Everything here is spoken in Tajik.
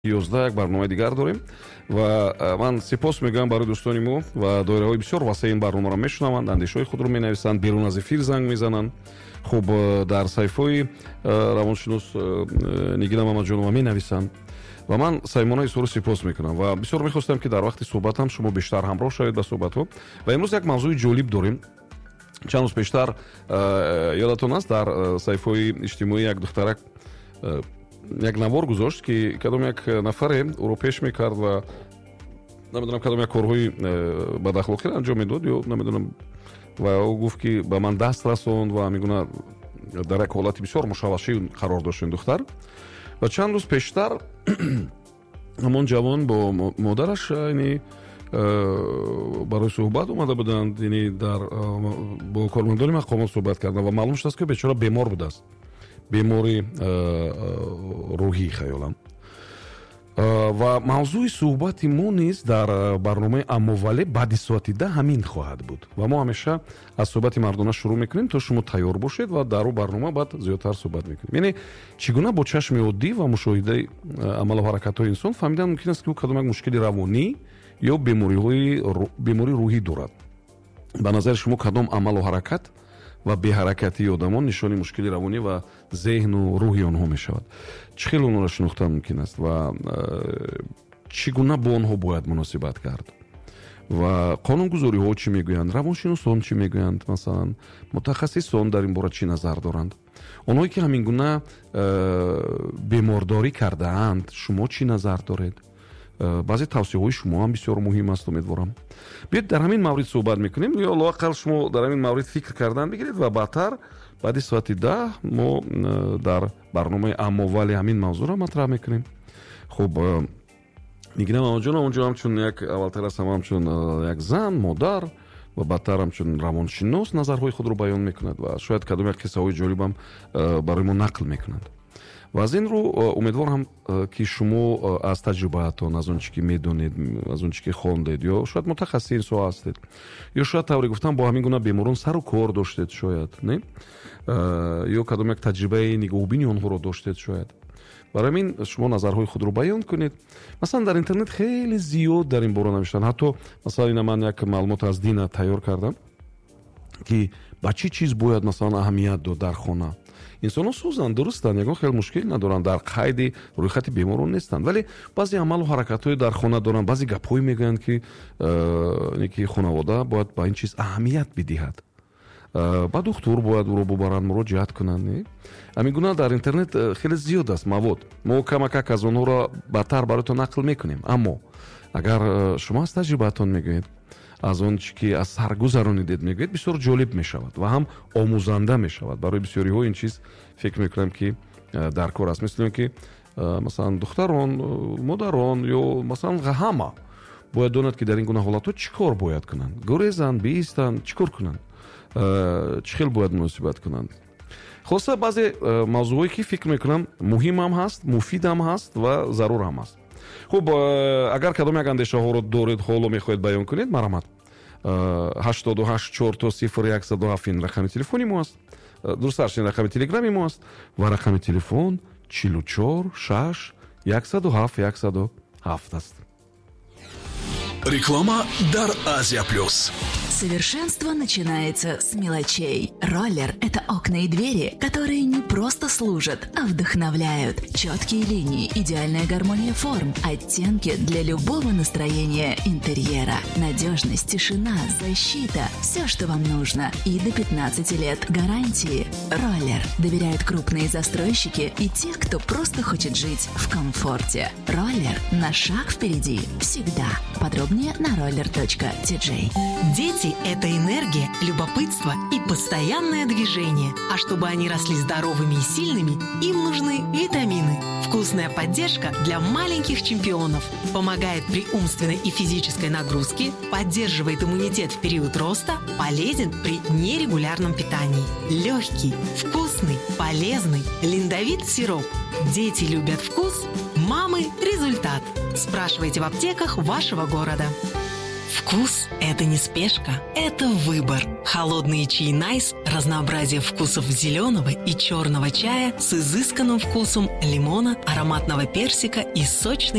11 як барномаи дигар дорем ва ман сипос мегӯям барои дӯстони мо ва доираҳои бисёр васеъ ин барномаро мешунаванд, андешаҳои худро менависанд, берун аз эфир занг мезананд. хуб дар саҳифаҳои равоншинос нигина мамаҷонова менависанд ва ман саймона изҳори сипос мекунам ва бисёр мехостам ки дар вақти суҳбатам шумо бештар ҳамроҳ шавед ба суҳбатҳо. ва имрӯз як мавзӯи ҷолиб дорем. чанд рӯз пештар ёдатон аст дар саҳифаҳои иҷтимоӣ як духтарак як навор гузошт ки кадом як нафаре ӯро пеш мекард ва намедонам кадом як корҳои бадахлоқиро анҷом медод ё намедонам ва ӯ гуфт ки ба ман даст расонд ва мегӯна дар як ҳолати бисёр мушавашӣ қарор дошт ин духтар. ва чанд рӯз пештар ҳамон ҷавон бо модараш барои суҳбат омада буданд, бо кормандони мақомот суҳбат карданд ва маълум шудааст ки бечора бемор будааст, бемори рӯҳӣ хаёлам. ва мавзӯи суҳбати мо низ дар барномаи аммовале баъди соати 10 ҳамин хоҳад буд ва мо ҳамеша аз суҳбати мардона шурӯъ мекунем то шумо тайёр бошед ва дар ӯ барнома баъд зиёдтар суҳбат мекунем. яъне чӣ гуна бо чашми оддӣ ва мушоҳидаи амалу ҳаракатҳои инсон фаҳмидан мумкин аст ки ӯ кадом як мушкили равонӣ ё бемории рӯҳӣ дорад. ба назари шумо кадом амалу ҳаракат ва беҳаракатии одамон нишони мушкили равонӣ ва зеҳну рӯҳи онҳо мешавад? чӣ хел онҳоро шинохтан мумкин аст ва чӣ гуна бо онҳо бояд муносибат кард? ва қонунгузориҳо чӣ мегӯянд? равоншиносон чӣ мегӯянд? Масалан, мутахассисон дар ин бора чӣ назар доранд? онҳое ки ҳамин гуна бемордорӣ кардаанд, шумо чӣ назар доред? баъзе тавсеҳои шумо ҳам бисёр муҳим аст, умедворам. биёед дар ҳамин маврид суҳбат мекунем ё лоақал шумо дар ҳамин маврид фикр кардан бигиред ва баъдтар баъди соати 10 мо дар барномаи аммовале ҳамин мавзӯъро матраҳ мекунем. хуб нигина мамаҷон онҷо ҳамчун як аввалтар аз ҳама ҳамчун як зан, модар ва баъдтар ҳамчун равоншинос назарҳои худро баён мекунад ва шояд кадом як қиссаҳои ҷолибам барои мо нақл мекунад. ва аз ин рӯ умедворам ки шумо аз таҷрибаатон, аз он чӣ ки медонед, аз он чӣ ки хондед ё шояд мутахассиси ин соҳа ҳастед ё шояд тавре гуфтан бо ҳамин гуна беморон сару кор доштед, шояд не ё кадом як таҷрибаи нигоҳубини онҳоро доштед шояд. барои ин шумо назарҳои худро баён кунед. масалан дар интернет хеле зиёд дар ин бора навиштан. ҳатто масалан ина ман як маълумот аз дина тайёр кардам ки ба чӣ чиз бояд масалан аҳамият дод дар хона. инсонҳо сӯзанд, дурустанд, ягон хел мушкил надоранд, дар қайди рӯйхати беморон нестанд, вале баъзе амалу ҳаракатҳои дар хона доранд, баъзе гапҳое мегӯянд ки хонавода бояд ба ин чиз аҳамият бидиҳад, ба духтур бояд ӯро бубаранд, муроҷиат кунанд. ҳамин гуна дар интернет хеле зиёд аст мавод. мо камакак аз онҳоро баъдтар бароятон нақл мекунем, аммо агар шумо аз таҷрибаатон мегӯед, аз он чӣ ки аз сар гузаронидед мегӯед, бисёр ҷолиб мешавад ва ҳам омӯзанда мешавад. барои бисёриҳо ин чиз фикр мекунам ки дар кор аст. мисли он ки масалан духтарон, модарон ё масалан ҳама бояд донад ки дар ин гуна ҳолатҳо чӣ кор бояд кунанд, гурезанд, биистанд, чӣ кор кунанд, чӣ хел бояд муносибат кунанд. хулоса баъзе мавзӯъҳое ки фикр мекунам муҳим ҳам ҳаст, муфид ҳам ҳаст ва зарур ҳам ҳаст. хуб агар кадом як андешаҳоро доред, ҳоло мехоҳед баён кунед, марамат 88400107 ин рақами телефони мо аст, дурустарш ин рақами телеграми мо аст ва рақами телефон 46107 аст. Реклама дар Азия Плюс. Совершенство начинается с мелочей. Роллер – это окна и двери, которые не просто служат, а вдохновляют. Четкие линии, идеальная гармония форм, оттенки для любого настроения интерьера. Надежность, тишина, защита – все, что вам нужно. И до 15 лет гарантии. Роллер доверяют крупные застройщики и те, кто просто хочет жить в комфорте. Роллер – на шаг впереди. Всегда. Подробнее на roller.tj. Дети – это энергия, любопытство и постоянное движение. А чтобы они росли здоровыми и сильными, им нужны витамины. Вкусная поддержка для маленьких чемпионов. Помогает при умственной и физической нагрузке, поддерживает иммунитет в период роста, полезен при нерегулярном питании. Легкий, вкусный, полезный, линдовит сироп. Дети любят вкус, мамы – результат. Спрашивайте в аптеках вашего города. Вкус – это не спешка, это выбор. Холодный чай Найс – разнообразие вкусов зеленого и черного чая с изысканным вкусом лимона, ароматного персика и сочной